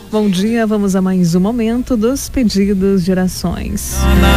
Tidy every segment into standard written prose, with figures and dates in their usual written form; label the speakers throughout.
Speaker 1: Bom dia, vamos a mais um momento dos pedidos de orações.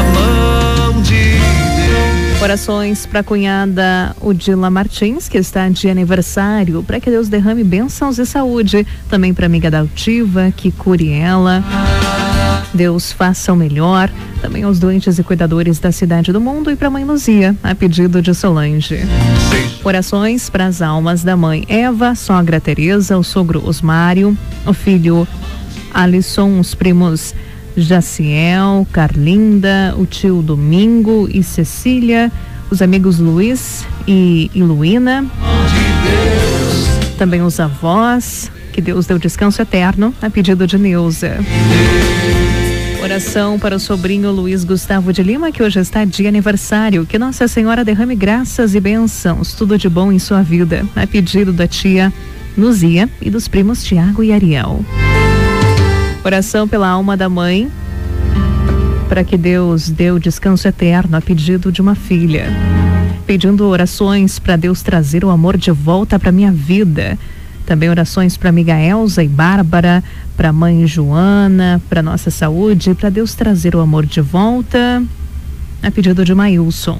Speaker 1: Orações para a cunhada Udila Martins, que está de aniversário, para que Deus derrame bênçãos e saúde. Também para a amiga da Altiva, que cure ela. Deus faça o melhor. Também aos doentes e cuidadores da cidade do mundo e para a mãe Luzia, a pedido de Solange. Orações para as almas da mãe Eva, sogra Tereza, o sogro Osmário, o filho Alisson, os primos Jaciel, Carlinda, o tio Domingo e Cecília, os amigos Luiz e Luína, também os avós, que Deus dê o descanso eterno, a pedido de Neuza. Oração para o sobrinho Luiz Gustavo de Lima, que hoje está de aniversário. Que Nossa Senhora derrame graças e bênçãos, tudo de bom em sua vida, a pedido da tia Luzia e dos primos Tiago e Ariel. Oração pela alma da mãe, para que Deus dê o descanso eterno, a pedido de uma filha. Pedindo orações para Deus trazer o amor de volta para minha vida. Também orações para amiga Elza e Bárbara, para a mãe Joana, para nossa saúde, para Deus trazer o amor de volta, a pedido de Maílson.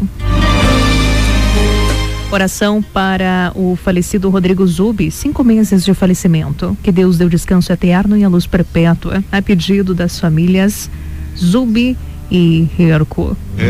Speaker 1: Oração para o falecido Rodrigo Zubi, 5 meses de falecimento. Que Deus dê o descanso eterno e a luz perpétua, a pedido das famílias Zubi e Herco.